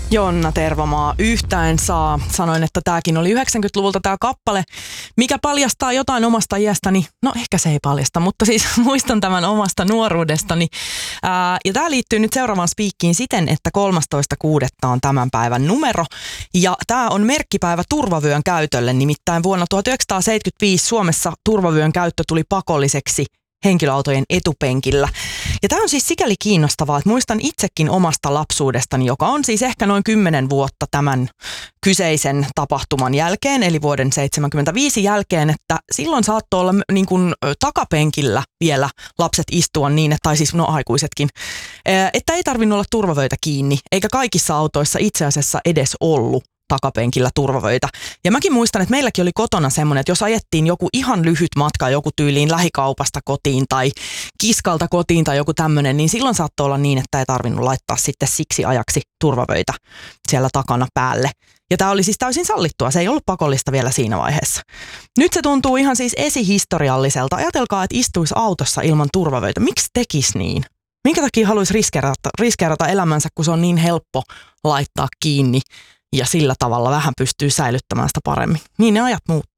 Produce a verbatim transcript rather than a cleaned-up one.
Jonna Tervomaa, Yhtä en saa. Sanoin, että tämäkin oli yhdeksänkymmentäluvulta tämä kappale, mikä paljastaa jotain omasta iästäni. No ehkä se ei paljasta, mutta siis muistan tämän omasta nuoruudestani. Ää, ja tämä liittyy nyt seuraavaan spiikkiin siten, että kolmastoista kuudetta on tämän päivän numero. Ja tämä on merkkipäivä turvavyön käytölle. Nimittäin vuonna tuhatyhdeksänsataaseitsemänkymmentäviisi Suomessa turvavyön käyttö tuli pakolliseksi henkilöautojen etupenkillä. Ja tämä on siis sikäli kiinnostavaa, että muistan itsekin omasta lapsuudestani, joka on siis ehkä noin kymmenen vuotta tämän kyseisen tapahtuman jälkeen, eli vuoden seitsemänkymmentäviisi jälkeen, että silloin saattoi olla niin kuin takapenkillä vielä lapset istua niin, että, tai siis no aikuisetkin, että ei tarvinnut olla turvavöitä kiinni, eikä kaikissa autoissa itse asiassa edes ollut takapenkillä turvavöitä. Ja mäkin muistan, että meilläkin oli kotona semmoinen, että jos ajettiin joku ihan lyhyt matka joku tyyliin lähikaupasta kotiin tai kiskalta kotiin tai joku tämmöinen, niin silloin saattoi olla niin, että ei tarvinnut laittaa sitten siksi ajaksi turvavöitä siellä takana päälle. Ja tämä oli siis täysin sallittua, se ei ollut pakollista vielä siinä vaiheessa. Nyt se tuntuu ihan siis esihistorialliselta. Ajatelkaa, että istuisi autossa ilman turvavöitä. Miksi tekisi niin? Minkä takia haluaisi riskeerata, riskeerata elämänsä, kun se on niin helppo laittaa kiinni ja sillä tavalla vähän pystyy säilyttämään sitä paremmin. Niin ne ajat muuttuu.